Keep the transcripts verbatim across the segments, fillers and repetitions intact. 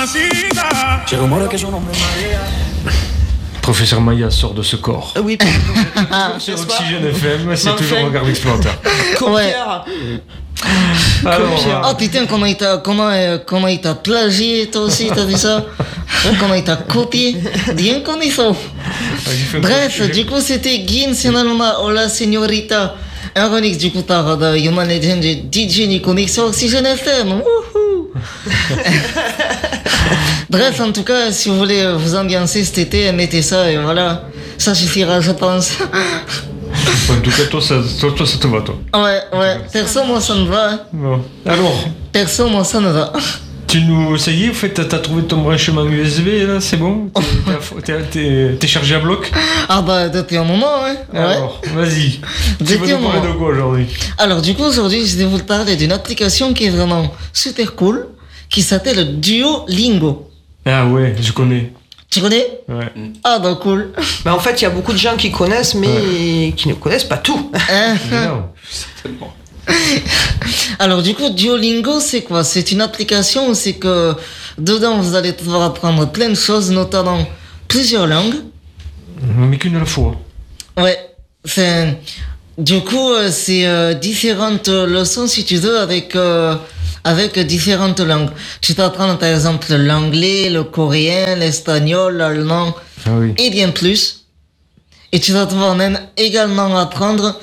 C'è rumore che sono Professeur Maya sort de ce corps. Oui, sur Oxygène F M, c'est toujours un regard explorateur. Ouais. Alors, Oh putain, comment il t'a, comment, euh, comment il t'a plagié, toi aussi, t'as vu ça? Comment il t'a copié? Bien comme il faut. Bref, du coup, c'était Gin Senalona Hola Signorita. Un remix du coup tard de Human Legend D J Nicomic sur Oxygène F M. Wouhou. Bref, en tout cas, si vous voulez vous ambiancer cet été, mettez ça et voilà. Ça suffira, je pense. en tout cas, toi ça, toi, toi, ça te va, toi. Ouais, ouais. Perso, moi, ça me va. Hein. Bon. Alors. Perso, moi, ça me va. Tu nous... Ça y est, en fait, t'as trouvé ton branchement U S B, là, c'est bon? T'es, t'es, t'es chargé à bloc? Ah bah, depuis un moment, hein. Ouais. Alors, vas-y. Tu vas nous parler de quoi, aujourd'hui? Alors, du coup, aujourd'hui, je vais vous parler d'une application qui est vraiment super cool, qui s'appelle Duolingo. Ah ouais, je connais. Tu connais? Ouais. Ah bah cool. Bah en fait, il y a beaucoup de gens qui connaissent, mais ouais. qui ne connaissent pas tout. Non, certainement. Alors du coup, Duolingo, c'est quoi? C'est une application où c'est que dedans, vous allez pouvoir apprendre plein de choses, notamment plusieurs langues. Mais qu'une à la fois. Ouais. C'est... Du coup, c'est euh, différentes leçons, si tu veux, avec... Euh, avec différentes langues. Tu peux apprendre par exemple l'anglais, le coréen, l'espagnol, l'allemand ah oui. et bien plus. Et tu vas pouvoir même également apprendre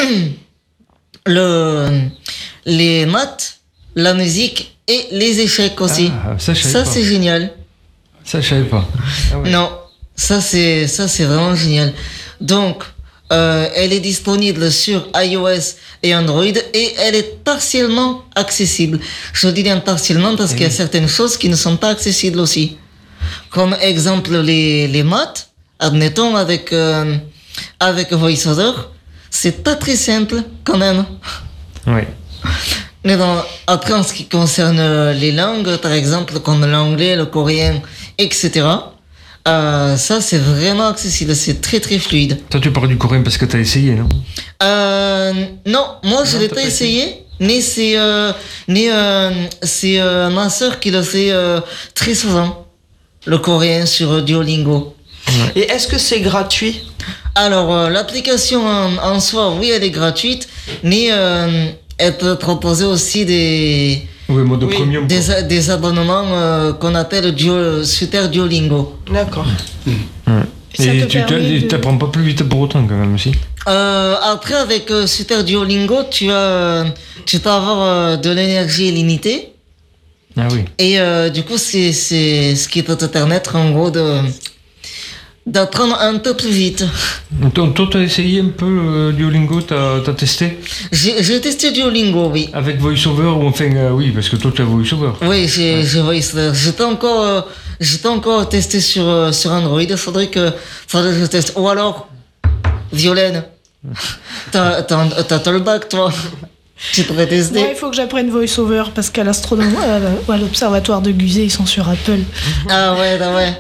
le, les maths, la musique et les échecs aussi. Ah, ça, je ça pas. c'est génial. Ça je savais pas. Ah ouais. Non, ça c'est ça c'est vraiment génial. Donc Euh, elle est disponible sur iOS et Android et elle est partiellement accessible. Je dis bien partiellement parce et qu'il y a certaines choses qui ne sont pas accessibles aussi. Comme exemple les, les maths, admettons avec, euh, avec VoiceOver, c'est pas très simple quand même. Oui. Mais bon, après en ce qui concerne les langues, par exemple comme l'anglais, le coréen, et cetera, Euh, ça c'est vraiment accessible, c'est très très fluide. Toi tu parles du coréen parce que t'as essayé, non? Euh, non, moi je l'ai pas essayé, essayé, mais c'est, euh, mais, euh, c'est euh, ma sœur qui le fait euh, très souvent, le coréen sur Duolingo. Ouais. Et est-ce que c'est gratuit? Alors euh, l'application en, en soi, oui elle est gratuite, mais euh, elle peut proposer aussi des... Oui, mode oui. premium. Des, des abonnements euh, qu'on appelle Duo, Super Duolingo. D'accord. Mmh. Ouais. Et, et tu de... t'apprends pas plus vite pour autant quand même aussi. Euh, après avec euh, Super Duolingo, tu as, tu peux avoir euh, de l'énergie illimitée. Ah oui. Et euh, du coup c'est c'est ce qui peut te permettre en gros de d'apprendre un peu plus vite. Toi, toi t'as essayé un peu euh, Duolingo, t'as, t'as testé? J'ai, j'ai testé Duolingo, oui. Avec VoiceOver ou enfin euh, oui, parce que toi tu as VoiceOver. Oui, j'ai, ouais. j'ai VoiceOver. J'ai pas encore, euh, j'ai pas encore testé sur euh, sur Android. Faudrait que, faudrait que je teste. Ou alors, Violaine, t'as t'as t'as, t'as le bac toi. Tu pourrais tester. Moi, il faut que j'apprenne VoiceOver parce qu'à l'astronomie, euh, à l'observatoire de Guzet, ils sont sur Apple. Ah ouais, ah ouais.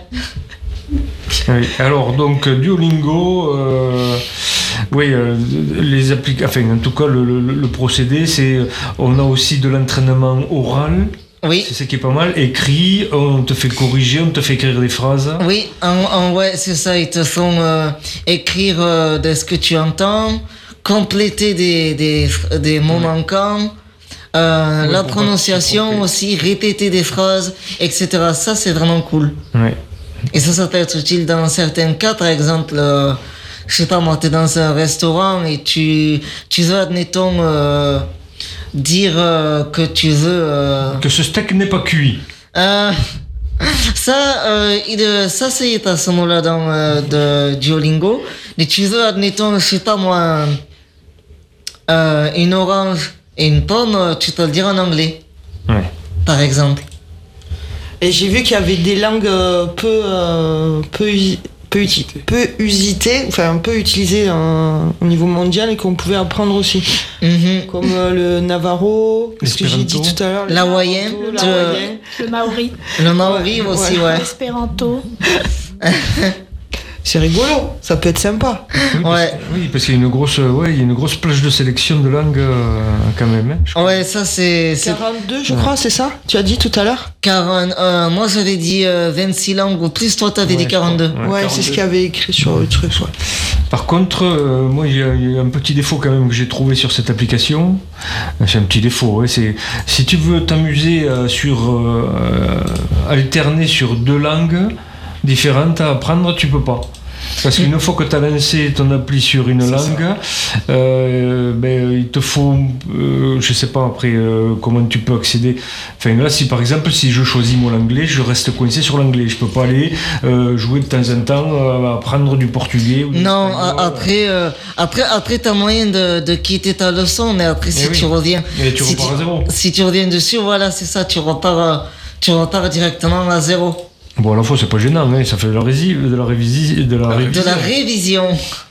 Oui, alors donc Duolingo, euh, oui, euh, les applications, enfin en tout cas le, le, le procédé, c'est on a aussi de l'entraînement oral. Oui. C'est ce qui est pas mal. Écrit, on te fait corriger, on te fait écrire des phrases. Oui, en, en ouais, c'est ça. Ils te font euh, écrire euh, de ce que tu entends, compléter des des des mots ouais. manquants. Euh, ouais, la prononciation aussi, répéter des phrases, et cetera. Ça, c'est vraiment cool. Ouais. Et ça, ça peut être utile dans certains cas, par exemple, euh, je sais pas moi, t'es dans un restaurant et tu, tu veux, admettons, euh, dire euh, que tu veux... Euh, que ce steak n'est pas cuit. Euh, ça, euh, il, ça, c'est à ce moment-là dans euh, de Duolingo. Mais tu veux, admettons, je sais pas moi, euh, une orange et une pomme, tu peux le dire en anglais. Ouais. Par exemple. Et j'ai vu qu'il y avait des langues euh, peu, euh, peu, peu, uti- peu usitées, enfin peu utilisées euh, au niveau mondial et qu'on pouvait apprendre aussi. Mm-hmm. Comme euh, le Navarro, ce que j'ai dit tout à l'heure. L'hawaïen. Le Maori. Le Maori aussi, ouais. L'espéranto. c'est rigolo, ça peut être sympa. Oui, parce, Ouais. oui, parce qu'il y a une grosse, ouais, il y a une grosse plage de sélection de langues euh, quand même. Hein, je crois. Ouais, ça c'est. c'est- quarante-deux, je crois, c'est ça? Tu as dit tout à l'heure? quarante, euh, moi j'avais dit euh, vingt-six langues ou plus, toi t'avais Ouais, dit quarante-deux. je crois. Ouais, c'est ce qu'il y avait écrit sur le truc. Ouais. Par contre, euh, moi, il y, a- il y a un petit défaut quand même que j'ai trouvé sur cette application. C'est un petit défaut. Ouais, c'est si tu veux t'amuser euh, sur euh, euh, alterner sur deux langues différentes à apprendre, tu peux pas. Parce qu'une fois que tu as lancé ton appli sur une C'est langue, euh, ben, il te faut, euh, je sais pas après euh, comment tu peux accéder. Enfin là, si par exemple, si je choisis mon anglais, je reste coincé sur l'anglais. Je peux pas aller euh, jouer de temps en temps euh, à apprendre du portugais ou du Non, espagnol. a- après, euh, après, après t'as moyen de, de quitter ta leçon, mais après si Eh oui. tu reviens, Et tu si repars à zéro. si tu reviens dessus, voilà, c'est ça, tu repars, euh, tu repars directement à zéro. Bon, à la fois, c'est pas gênant, hein, ça fait de la, rési- de la, révisi- de la De révision. De la révision.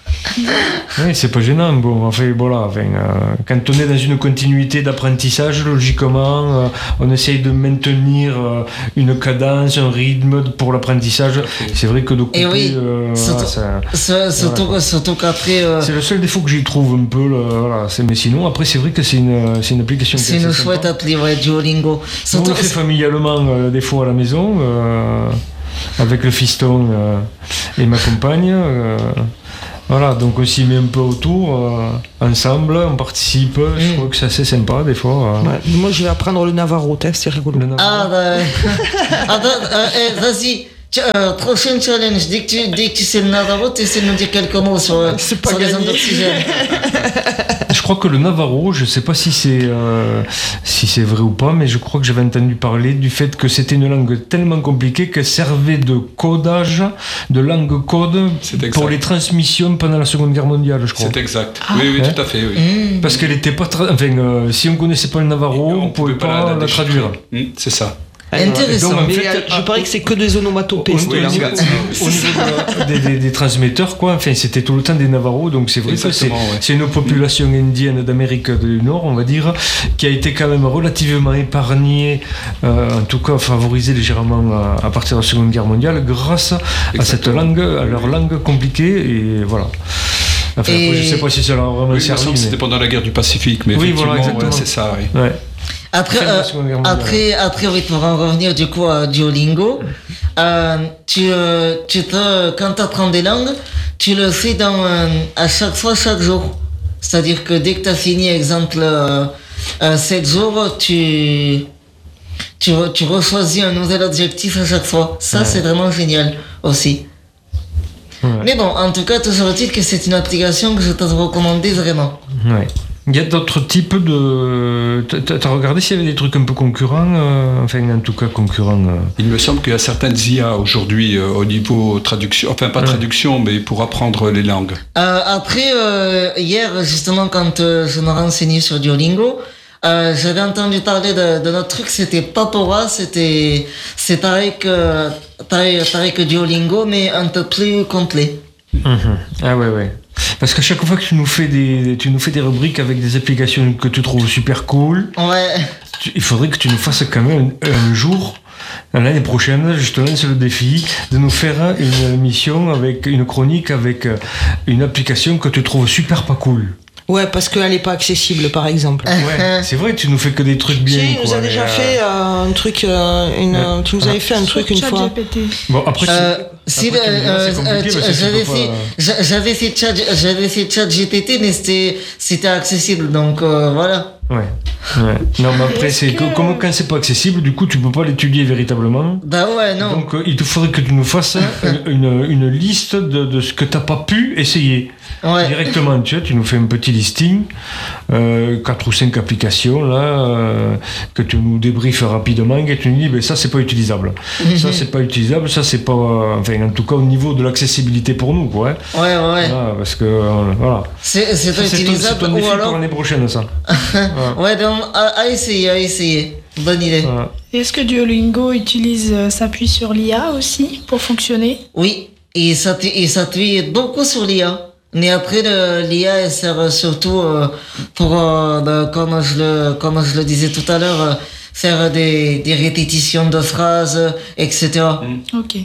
Oui, c'est pas gênant. Bon, enfin, voilà, enfin, euh, quand on est dans une continuité d'apprentissage, logiquement, euh, on essaye de maintenir euh, une cadence, un rythme pour l'apprentissage. C'est vrai que de couper, Et oui, euh, surtout- voilà, ça- Ce- Surtout, Voilà. surtout qu'après, euh, c'est le seul défaut que j'y trouve un peu. Là, voilà, c'est- mais sinon, après, c'est vrai que c'est une, c'est une application qui c'est est une assez sympa. chouette appli, ouais, Duolingo. On Surtout, le fait familialement euh, des fois à la maison, euh, avec le fiston euh, et ma compagne. euh, voilà, donc on s'y met un peu autour, euh, ensemble, on participe. Je Mm. trouve que c'est assez sympa des fois. euh. Ouais. Moi, je vais apprendre le Navarro, t'as, c'est rigolo. Le Navarro. ah, bah, ah, bah, euh, eh, vas-y. Tu- euh, prochain challenge, dès que tu, dès que tu sais le Navarro, tu essaies de nous dire quelques mots sur, euh, C'est pas sur les gagné. ondes d'oxygène. Je crois que le Navarro, je sais pas si c'est euh, si c'est vrai ou pas, mais je crois que j'avais entendu parler du fait que c'était une langue tellement compliquée qu'elle servait de codage, de langue code C'est exact. pour les transmissions pendant la Seconde Guerre mondiale, je crois. C'est exact. Oui, oui, Ouais. tout à fait, oui. Mmh. Parce qu'elle était pas tra- enfin euh, si on connaissait pas le Navarro, on, pouvait pas, la, déchiffrer. traduire. Mm, c'est ça. Intéressant. Donc, en Mais fait, euh, je parie que c'est que des onomatopées. Au, cette au langue. niveau, au niveau de la- des, des- des transmetteurs, quoi, enfin, c'était tout le temps des Navarros, donc c'est vrai que c'est, Exactement, ouais. c'est une population indienne d'Amérique du Nord, on va dire, qui a été quand même relativement épargnée, euh, en tout cas favorisée légèrement à, à partir de la Seconde Guerre mondiale, grâce à cette Exactement. langue, à leur langue compliquée, et voilà. Enfin, Et- après, je sais pas si ça leur a vraiment Oui, il me semble servi, que c'était mais... pendant la guerre du Pacifique, mais Oui, effectivement, voilà, exactement. ouais, c'est ça, oui. Ouais. Après, Fin de la euh, Seconde Guerre mondiale. après, après, oui, pour en revenir du coup à Duolingo, euh, tu, euh, tu te, quand tu apprends des langues, tu le fais dans, euh, à chaque fois, chaque jour. C'est-à-dire que dès que tu as fini, exemple, euh, euh, sept jours, tu, tu, re- tu rechoisis un nouvel objectif à chaque fois. Ça, Ouais. c'est vraiment génial aussi. Ouais. Mais bon, en tout cas, toujours est-il que c'est une application que je te recommande vraiment. Ouais. Il y a d'autres types de... T'as t'as regardé s'il y avait des trucs un peu concurrents euh, enfin, en tout cas, concurrents... euh, Il me semble qu'il y a certaines I A aujourd'hui euh, au niveau traduction, enfin pas Ouais. traduction, mais pour apprendre les langues. Euh, après, euh, hier, justement, quand euh, je me renseignais sur Duolingo, euh, j'avais entendu parler de, de notre truc, c'était Papora, c'était, c'est pareil que, pareil, pareil que Duolingo, mais un peu plus complet. Mhm. Ah ouais, ouais. Parce qu'à chaque fois que tu nous fais des, tu nous fais des rubriques avec des applications que tu trouves super cool, Ouais, tu- il faudrait que tu nous fasses quand même un, un jour, l'année prochaine, je te lance le défi de nous faire une émission avec une chronique avec une application que tu trouves super pas cool. Ouais, parce qu'elle n'est pas accessible, par exemple. Ouais, c'est vrai, tu nous fais que des trucs bien. Tu sais, il nous quoi, a mais, déjà euh, fait euh, un truc, euh, une, Ouais. tu nous avais fait un truc une Sur fois. ChatGPT. Bon, après, euh, c'est- si, après, tu me diras, euh, c'est compliqué euh, parce que tu j'avais peux fait, pas- j'a- j'avais fait chat, j'avais fait chat G P T, mais c'était, c'était accessible, donc euh, voilà. Ouais. ouais. Non, mais après, Est-ce c'est que- que... comme quand c'est pas accessible, du coup, tu peux pas l'étudier véritablement. Bah ouais, non. Donc, euh, il te faudrait que tu nous fasses une, une, une liste de, de ce que t'as pas pu essayer. Ouais. Directement, tu vois, tu nous fais un petit listing, euh, quatre ou cinq applications, là, euh, que tu nous débriefes rapidement, et tu nous dis, ben, ça, c'est pas utilisable. Ça, c'est pas utilisable, ça, c'est pas... euh, enfin, en tout cas, au niveau de l'accessibilité pour nous, quoi. hein. Ouais, ouais. Voilà, parce que, euh, voilà. C'est, c'est Ça, pas c'est ton, c'est utilisable, ton ou défi pour alors. l'année prochaine, ça. Voilà. Ouais, donc, à, à essayer, à essayer. Bonne idée. Voilà. Et est-ce que Duolingo utilise, euh, s'appuie sur l'I A aussi pour fonctionner? Oui, et ça et s'appuie beaucoup sur l'I A. Mais après, le- l'I A, elle sert surtout euh, pour, euh, ben, comme, je le, comme je le disais tout à l'heure, euh, faire des, des répétitions de phrases, et cetera. Ok.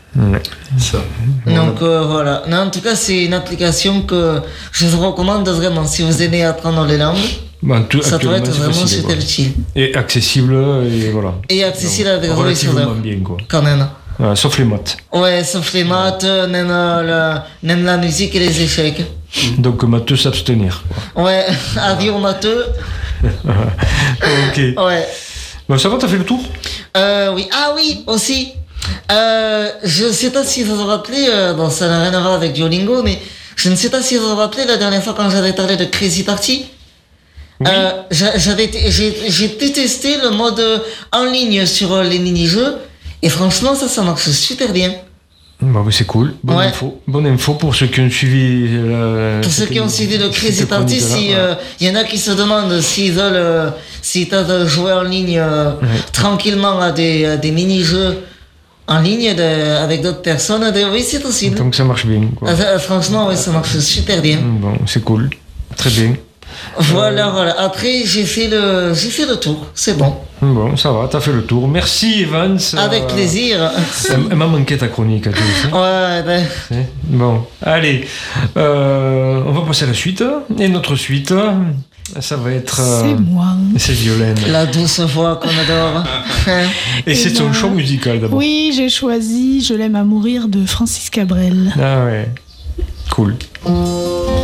Ouais. Ça. Donc euh, voilà. Non, en tout cas, c'est une application que je vous recommande vraiment si vous aimez apprendre les langues. Bah, tout, Ça doit être actuellement, c'est vraiment facile, super quoi. utile. Et accessible, et voilà. Et accessible Donc, avec relativement relativement bien, quoi. quand même. Voilà, sauf les maths. Ouais, sauf les maths, même, euh, le- même la musique et les échecs. Donc, matheux s'abstenir. Ouais, avis aux matheux. Ok. Ouais. Bon, ça va, t'as fait le tour? Euh, oui. Ah oui, aussi. Euh, je ne sais pas si vous vous rappelez, euh, bon, ça n'a rien à voir avec Duolingo, mais je ne sais pas si vous vous rappelez la dernière fois quand j'avais parlé de Crazy Party. Oui. Euh, j'a- j'avais, été- j'ai, j'ai pu tester le mode en ligne sur euh, les mini-jeux, et franchement, ça, ça marche super bien. Bah, oui, c'est cool. Bonne Ouais. info. Bonne info pour ceux qui ont suivi. Euh, Pour ceux cette- qui ont suivi le Crazy cette Party, chronique-là, si, ouais. euh, y en a qui se demandent s'ils veulent, euh, s'ils peuvent jouer en ligne euh, Ouais. tranquillement à des, à des mini-jeux en ligne de- avec d'autres personnes, de- oui, c'est possible. Donc, ça marche bien, quoi. Ah, ça, franchement, oui, ça marche super bien. Bon, c'est cool. Très bien. Voilà, voilà. Après, j'ai fait le, j'ai fait le tour. C'est bon. Bon, ça va, t'as fait le tour. Merci, Evans. Avec Euh, plaisir. Elle, elle m'a manqué ta chronique, à toi aussi. Ouais, ben, Hein. Bon, allez, euh, on va passer à la suite. Et notre suite, ça va être. euh, C'est moi. C'est Violaine. la douce voix qu'on adore. Hein. Et Eh c'est son ben, choix musical d'abord. Oui, j'ai choisi Je l'aime à mourir de Francis Cabrel. Ah ouais, cool.